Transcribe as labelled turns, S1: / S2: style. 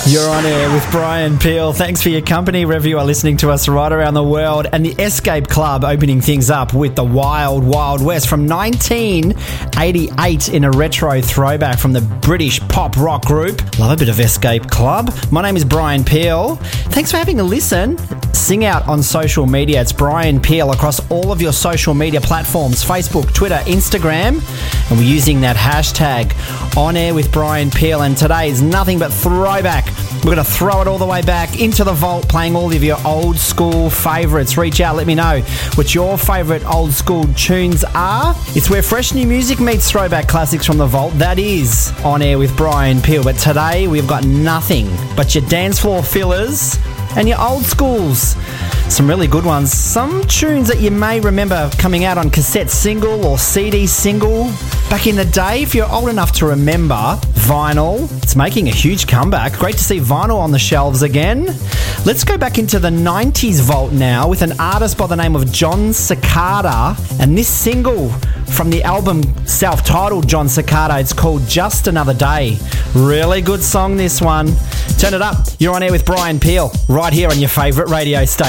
S1: You're on air with Brian Peel. Thanks for your company, wherever you are listening to us right around the world. And the Escape Club opening things up with the Wild Wild West from 1988 in a retro throwback from the British pop rock group. Love a bit of Escape Club. My name is Brian Peel. Thanks for having a listen. Sing out on social media. It's Brian Peel across all of your social media platforms, Facebook, Twitter, Instagram. And we're using that hashtag on air with Brian Peel. And today is nothing but throwback. We're going to throw it all the way back into the vault, playing all of your old school favourites. Reach out, let me know what your favourite old school tunes are. It's where fresh new music meets throwback classics from the vault. That is on air with Brian Peel. But today we've got nothing but your dance floor fillers and your old schools. Some really good ones. Some tunes that you may remember coming out on cassette single or CD single back in the day. If you're old enough to remember, vinyl, it's making a huge comeback. Great to see vinyl on the shelves again. Let's go back into the 90s vault now with an artist by the name of John Cicada, and this single from the album self-titled John Cicada, it's called Just Another Day. Really good song, this one. Turn it up. You're on air with Brian Peel right here on your favourite radio station.